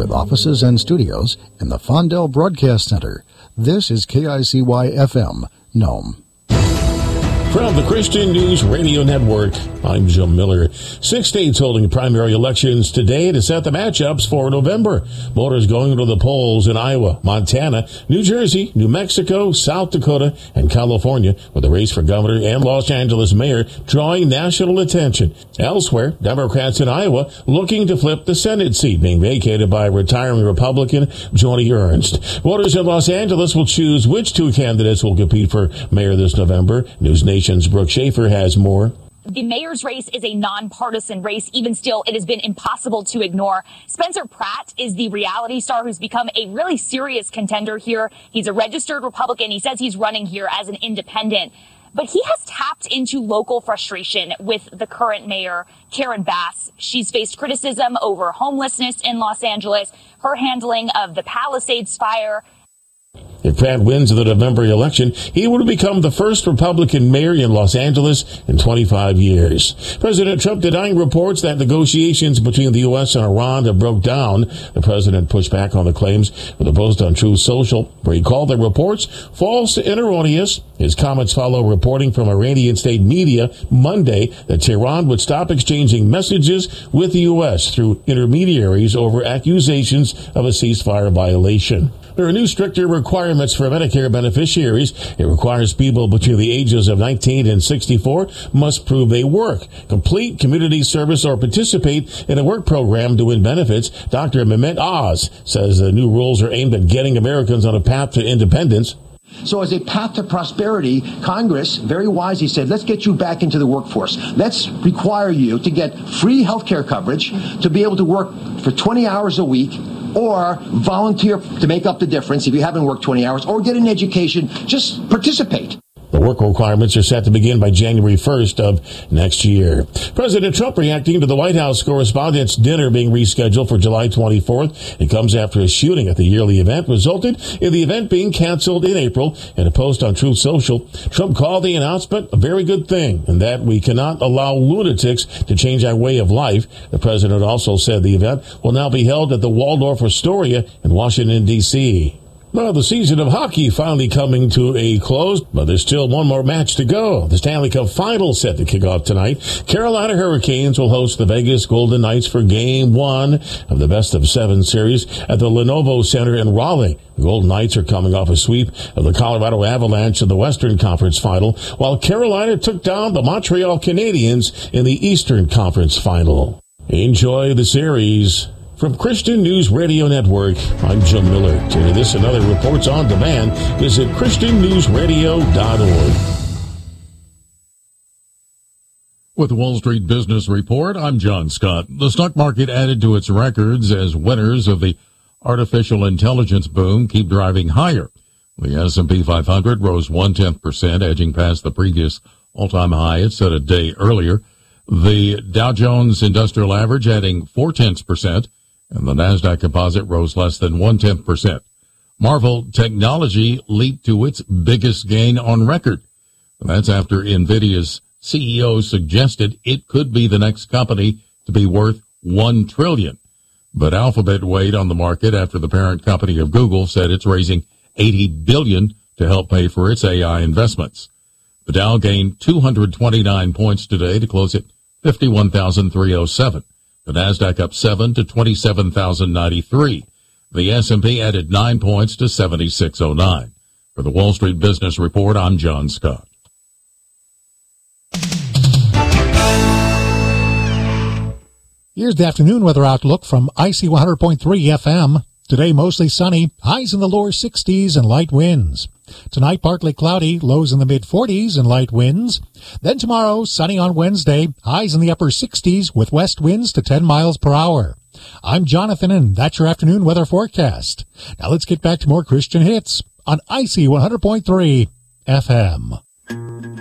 with offices and studios in the Fondell Broadcast Center. This is KICY-FM, Nome. From the Christian News Radio Network, I'm Jim Miller. 6 states holding primary elections today to set the matchups for November. Voters going to the polls in Iowa, Montana, New Jersey, New Mexico, South Dakota, and California, with the race for governor and Los Angeles mayor drawing national attention. Elsewhere, Democrats in Iowa looking to flip the Senate seat being vacated by retiring Republican Joni Ernst. Voters in Los Angeles will choose which two candidates will compete for mayor this November. News Nation's Brooke Schaefer has more. The mayor's race is a nonpartisan race. Even still, it has been impossible to ignore. Spencer Pratt is the reality star who's become a really serious contender here. He's a registered Republican. He says he's running here as an independent. But he has tapped into local frustration with the current mayor, Karen Bass. She's faced criticism over homelessness in Los Angeles, her handling of the Palisades fire. If Pratt wins the November election, he would become the first Republican mayor in Los Angeles in 25 years. President Trump denying reports that negotiations between the U.S. and Iran have broke down. The president pushed back on the claims with a post on Truth Social, where he called the reports false and erroneous. His comments follow reporting from Iranian state media Monday that Tehran would stop exchanging messages with the U.S. through intermediaries over accusations of a ceasefire violation. There are new stricter requirements for Medicare beneficiaries. It requires people between the ages of 19 and 64 must prove they work, complete community service, or participate in a work program to win benefits. Dr. Mehmet Oz says the new rules are aimed at getting Americans on a path to independence. So as a path to prosperity, Congress very wisely said, let's get you back into the workforce. Let's require you to get free health care coverage, to be able to work for 20 hours a week, or volunteer to make up the difference if you haven't worked 20 hours, or get an education. Just participate. The work requirements are set to begin by January 1st of next year. President Trump reacting to the White House Correspondents' Dinner being rescheduled for July 24th. It comes after a shooting at the yearly event resulted in the event being canceled in April. In a post on Truth Social, Trump called the announcement a very good thing, and that we cannot allow lunatics to change our way of life. The president also said the event will now be held at the Waldorf Astoria in Washington, D.C. Well, the season of hockey finally coming to a close, but there's still one more match to go. The Stanley Cup Finals set to kick off tonight. Carolina Hurricanes will host the Vegas Golden Knights for Game 1 of the best-of-7 series at the Lenovo Center in Raleigh. The Golden Knights are coming off a sweep of the Colorado Avalanche in the Western Conference Final, while Carolina took down the Montreal Canadiens in the Eastern Conference Final. Enjoy the series. From Christian News Radio Network, I'm Jim Miller. To hear this and other reports on demand, visit ChristianNewsRadio.org. With the Wall Street Business Report, I'm John Scott. The stock market added to its records as winners of the artificial intelligence boom keep driving higher. The S&P 500 rose 0.1%, edging past the previous all-time high it set a day earlier. The Dow Jones Industrial Average adding 0.4%. And the NASDAQ composite rose less than 0.1%. Marvell Technology leaped to its biggest gain on record. That's after NVIDIA's CEO suggested it could be the next company to be worth $1 trillion. But Alphabet weighed on the market after the parent company of Google said it's raising $80 billion to help pay for its AI investments. The Dow gained 229 points today to close at 51,307. The NASDAQ up 7 to 27,093. The S&P added 9 points to 7609. For the Wall Street Business Report, I'm John Scott. Here's the afternoon weather outlook from IC 100.3 FM. Today, mostly sunny, highs in the lower 60s and light winds. Tonight, partly cloudy, lows in the mid-40s and light winds. Then tomorrow, sunny on Wednesday, highs in the upper 60s with west winds to 10 miles per hour. I'm Jonathan, and that's your afternoon weather forecast. Now let's get back to more Christian hits on IC 100.3 FM.